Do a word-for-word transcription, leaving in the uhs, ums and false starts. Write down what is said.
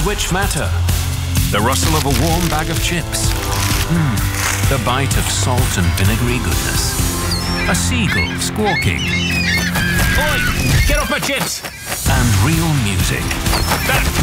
which matter? The rustle of a warm bag of chips. Hmm, the bite of salt and vinegary goodness. A seagull squawking. Oi! Get off my chips! And real music. That